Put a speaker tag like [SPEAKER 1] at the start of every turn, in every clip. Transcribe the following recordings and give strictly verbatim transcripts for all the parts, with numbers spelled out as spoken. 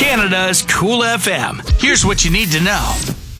[SPEAKER 1] Canada's Cool F M. Here's what you need to know.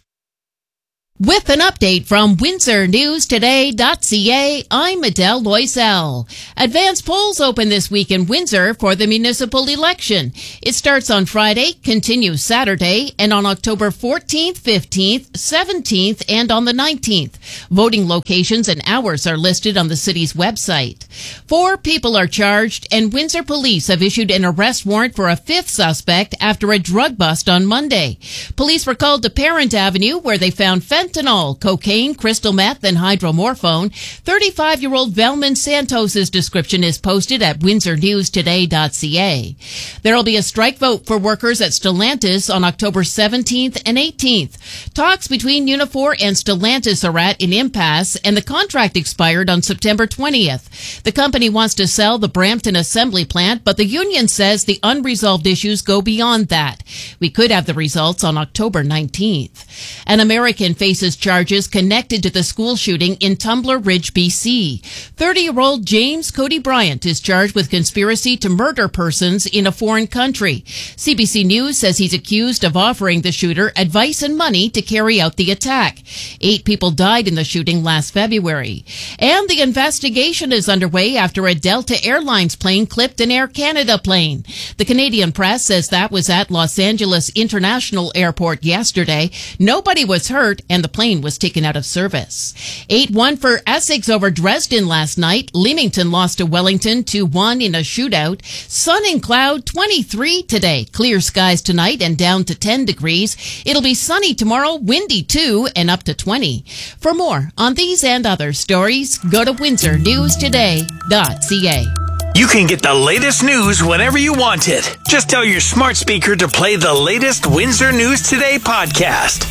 [SPEAKER 2] With an update from Windsor News Today dot C A, I'm Adele Loisel. Advance polls open this week in Windsor for the municipal election. It starts on Friday, continues Saturday, and on October fourteenth, fifteenth, seventeenth, and on the nineteenth. Voting locations and hours are listed on the city's website. Four people are charged, and Windsor police have issued an arrest warrant for a fifth suspect after a drug bust on Monday. Police were called to Parent Avenue, where they found fentanyl, cocaine, crystal meth, and hydromorphone. thirty-five-year-old Velman Santos's description is posted at Windsor News Today dot C A. There will be a strike vote for workers at Stellantis on October seventeenth and eighteenth. Talks between Unifor and Stellantis are at an impasse, and the contract expired on September twentieth. The company wants to sell the Brampton assembly plant, but the union says the unresolved issues go beyond that. We could have the results on October nineteenth. An American faces charges connected to the school shooting in Tumbler Ridge, B C. thirty-year-old James Cody Bryant is charged with conspiracy to murder persons in a foreign country. C B C News says he's accused of offering the shooter advice and money to carry out the attack. Eight people died in the shooting last February. And the investigation is underway after a Delta Airlines plane clipped an Air Canada plane. The Canadian press says that was at Los Angeles International Airport yesterday. Nobody was hurt, and the plane was taken out of service. eight one for Essex over Dresden last night. Leamington lost to Wellington two one in a shootout. Sun and cloud, twenty-three today. Clear skies tonight and down to ten degrees. It'll be sunny tomorrow, windy too, and up to twenty. For more on these and other stories, go to Windsor News Today dot C A.
[SPEAKER 1] You can get the latest news whenever you want it. Just tell your smart speaker to play the latest Windsor News Today podcast.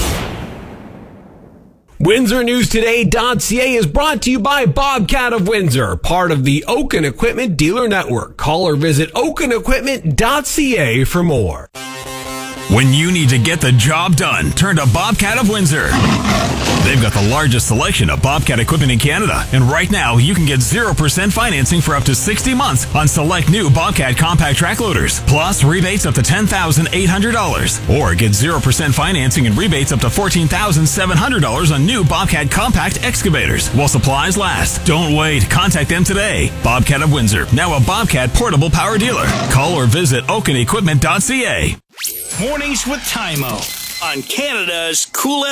[SPEAKER 3] Windsor News Today dot C A is brought to you by Bobcat of Windsor, part of the Oaken Equipment Dealer Network. Call or visit Oaken Equipment dot C A for more.
[SPEAKER 4] When you need to get the job done, turn to Bobcat of Windsor. They've got the largest selection of Bobcat equipment in Canada, and right now you can get zero percent financing for up to sixty months on select new Bobcat compact track loaders, plus rebates up to ten thousand eight hundred dollars. Or get zero percent financing and rebates up to fourteen thousand seven hundred dollars on new Bobcat compact excavators while supplies last. Don't wait. Contact them today. Bobcat of Windsor, now a Bobcat portable power dealer. Call or visit Oaken Equipment dot C A.
[SPEAKER 1] Mornings with Tymo on Canada's Cool